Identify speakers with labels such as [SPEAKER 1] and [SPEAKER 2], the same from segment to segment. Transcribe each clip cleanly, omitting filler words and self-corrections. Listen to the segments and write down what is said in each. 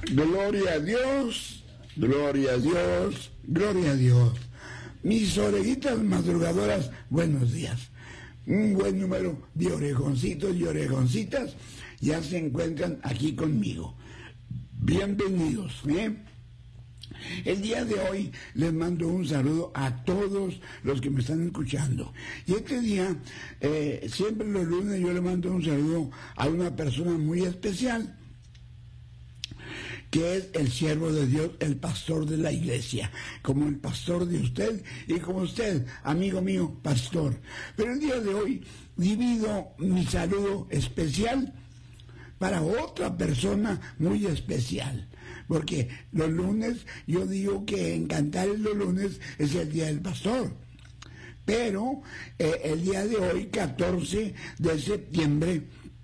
[SPEAKER 1] Gloria a Dios, gloria a Dios, gloria a Dios. Mis orejitas madrugadoras, buenos días. Un buen número de orejoncitos y orejoncitas ya se encuentran aquí conmigo. Bienvenidos, ¿eh? El día de hoy les mando un saludo a todos los que me están escuchando. Y este día, siempre los lunes yo le mando un saludo a una persona muy especial, que es el siervo de Dios, el pastor de la iglesia, como el pastor de usted y como usted, amigo mío, pastor. Pero el día de hoy divido mi saludo especial para otra persona muy especial, porque los lunes, yo digo que en Cantares los lunes es el día del pastor, pero el día de hoy, 14 de septiembre,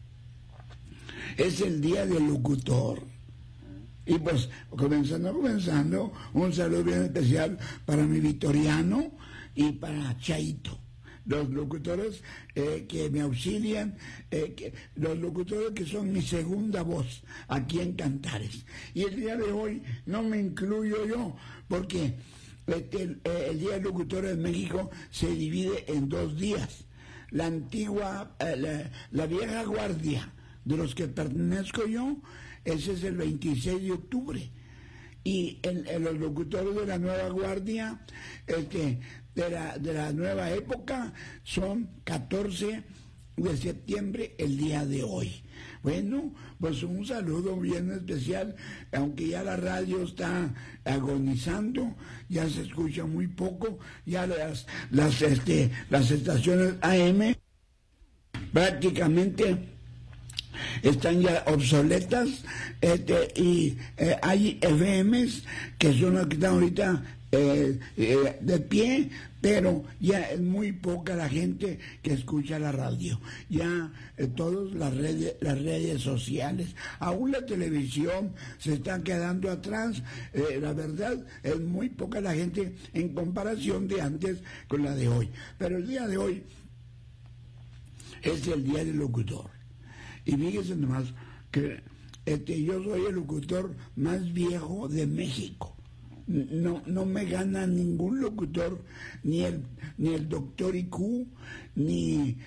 [SPEAKER 1] es el día del locutor. Y pues, comenzando, un saludo bien especial para mi Vitoriano y para Chaito, los locutores que me auxilian, los locutores que son mi segunda voz aquí en Cantares. Y el día de hoy no me incluyo yo, porque el Día del Locutor en México se divide en 2 días. La antigua, la vieja guardia, de los que pertenezco yo, ese es el 26 de octubre. Y los locutores de la nueva guardia, de la nueva época, son 14 de septiembre, el día de hoy. Bueno, pues un saludo bien especial, aunque ya la radio está agonizando, ya se escucha muy poco, ya las estaciones AM prácticamente están ya obsoletas, y hay FMs que son las que están ahorita de pie, pero ya es muy poca la gente que escucha la radio. Ya todas las redes sociales, aún la televisión se está quedando atrás. La verdad es muy poca la gente en comparación de antes con la de hoy. Pero el día de hoy es el día del locutor. Y fíjense nomás que yo soy el locutor más viejo de México. No me gana ningún locutor, ni el doctor IQ, ni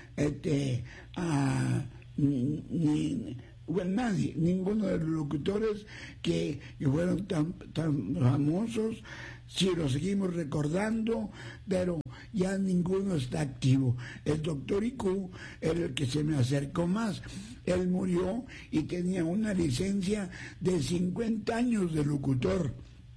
[SPEAKER 1] nadie, ninguno de los locutores que fueron tan famosos. Sí, lo seguimos recordando, pero ya ninguno está activo. El doctor IQ era el que se me acercó más. Él murió y tenía una licencia de 50 años de locutor.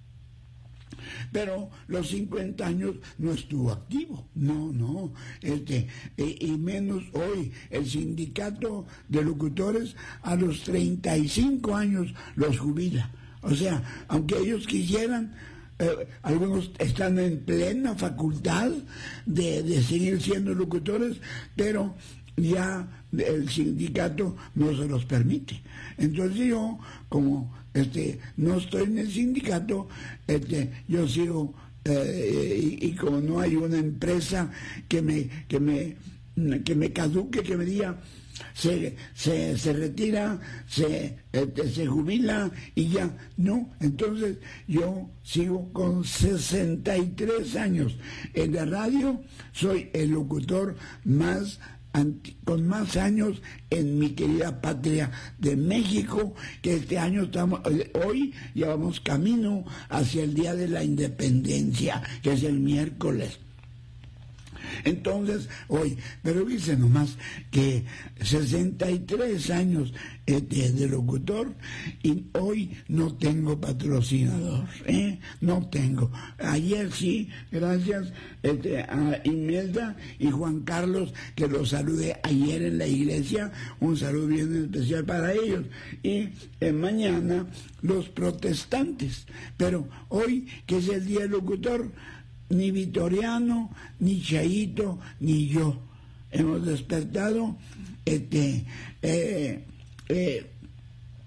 [SPEAKER 1] Pero los 50 años no estuvo activo, no, y menos hoy. El sindicato de locutores a los 35 años los jubila. O sea, aunque ellos quisieran, algunos están en plena facultad de seguir siendo locutores, pero ya el sindicato no se los permite. Entonces yo, como no estoy en el sindicato, yo sigo, y como no hay una empresa que me caduque, que me diga se retira, se jubila y ya, no. Entonces yo sigo con 63 años en la radio. Soy el locutor con más años en mi querida patria de México, que este año hoy ya vamos camino hacia el Día de la Independencia, que es el miércoles. Entonces, hoy, pero dice nomás que 63 años de locutor, y hoy no tengo patrocinador, no tengo. Ayer sí, gracias a Imelda y Juan Carlos, que los saludé ayer en la iglesia, un saludo bien especial para ellos. Y mañana los protestantes, pero hoy, que es el día del locutor, ni Vitoriano, ni Chaito, ni yo hemos despertado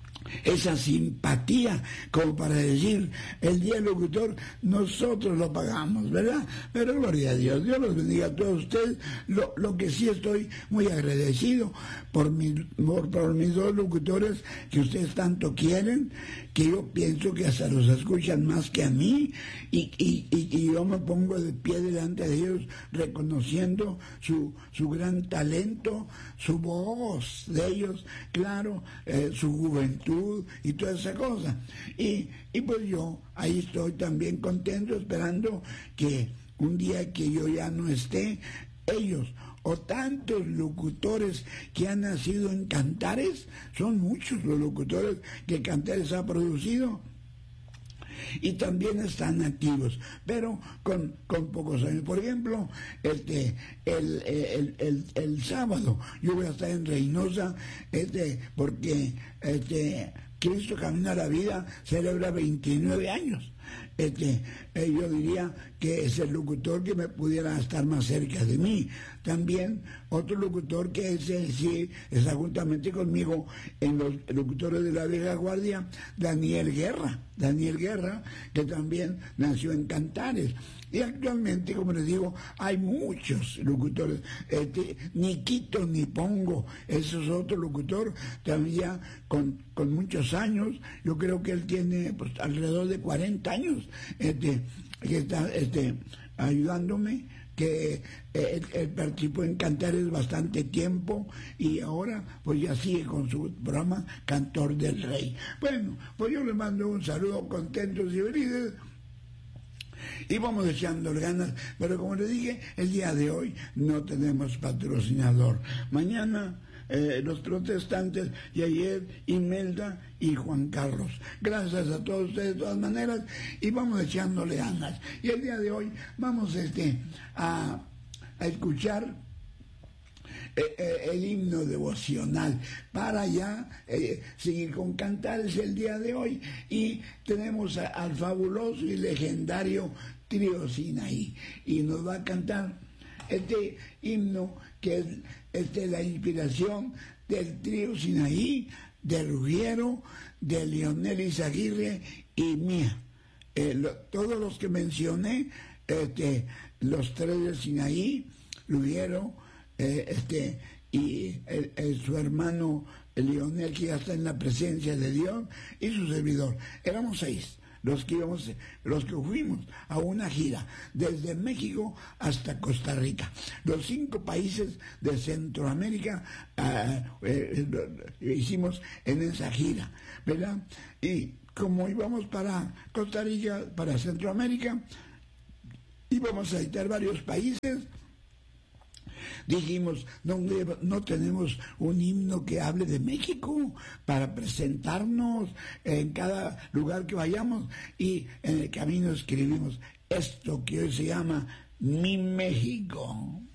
[SPEAKER 1] esa simpatía como para decir, el día del locutor nosotros lo pagamos, ¿verdad? Pero gloria a Dios, Dios los bendiga a todos ustedes. Lo que sí estoy muy agradecido por mis dos locutores que ustedes tanto quieren, que yo pienso que hasta los escuchan más que a mí, y yo me pongo de pie delante de ellos reconociendo su gran talento, su voz de ellos, claro, su juventud y toda esa cosa. Y pues yo ahí estoy también contento, esperando que un día que yo ya no esté, ellos o tantos locutores que han nacido en Cantares, son muchos los locutores que Cantares ha producido, y también están activos, pero con pocos años. Por ejemplo, el sábado yo voy a estar en Reynosa, porque Cristo Camino a la Vida celebra 29 años. Yo diría que es el locutor que me pudiera estar más cerca de mí. También otro locutor que sí está juntamente conmigo en los locutores de la vieja guardia, Daniel Guerra, que también nació en Cantares. Y actualmente, como les digo, hay muchos locutores. Ni quito ni pongo, ese es otro locutor, también ya con muchos años. Yo creo que él tiene pues, alrededor de 40 años que está ayudándome, que él participó en Cantares bastante tiempo y ahora pues ya sigue con su programa Cantor del Rey. Bueno, pues yo le mando un saludo, contentos y felices, y vamos echándole ganas, pero como les dije, el día de hoy no tenemos patrocinador. Mañana los protestantes, y ayer Imelda y Juan Carlos. Gracias a todos ustedes de todas maneras, y vamos echándole ganas. Y el día de hoy vamos a escuchar el himno devocional para ya seguir con Cantares el día de hoy, y tenemos al fabuloso y legendario Trío Sinaí, y nos va a cantar este himno que es la inspiración del Trío Sinaí, de Ruggiero, de Leonel Izaguirre y mía. Todos los que mencioné, los tres de Sinaí, Ruggiero, y su hermano Leonel, que ya está en la presencia de Dios, y su servidor. Éramos 6 los que fuimos a una gira desde México hasta Costa Rica. Los 5 países de Centroamérica hicimos en esa gira, ¿verdad? Y como íbamos para Costa Rica, para Centroamérica, íbamos a visitar varios países. Dijimos, no tenemos un himno que hable de México para presentarnos en cada lugar que vayamos, y en el camino escribimos esto que hoy se llama Mi México.